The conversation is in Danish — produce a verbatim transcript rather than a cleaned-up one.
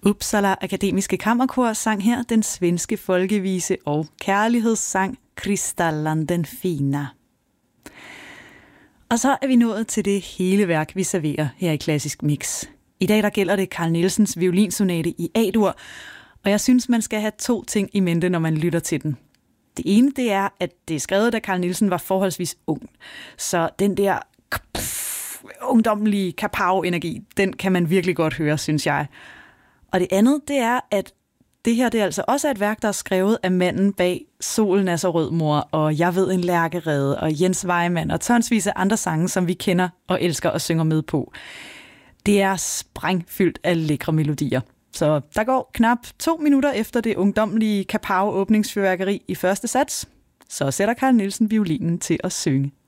Uppsala Akademiske Kammerkor sang her den svenske folkevise og kærlighedssang Kristallen den fina. Og så er vi nået til det hele værk, vi serverer her i Klassisk Mix. I dag der gælder det Carl Nielsens violinsonate i A-dur, og jeg synes, man skal have to ting i mente, når man lytter til den. Det ene, det er, at det er skrevet, da Carl Nielsen var forholdsvis ung. Så den der pff, ungdommelige kapow-energi, den kan man virkelig godt høre, synes jeg. Og det andet, det er, at det her det er altså også et værk, der er skrevet af manden bag Solen er så rød, mor, og Jeg ved en lærkerede, og Jens Weimann, og tonsvis af andre sange, som vi kender og elsker og synger med på. Det er sprængfyldt af lækre melodier. Så der går knap to minutter efter det ungdommelige kapow-åbningsfyrværkeri i første sats, så sætter Carl Nielsen violinen til at synge.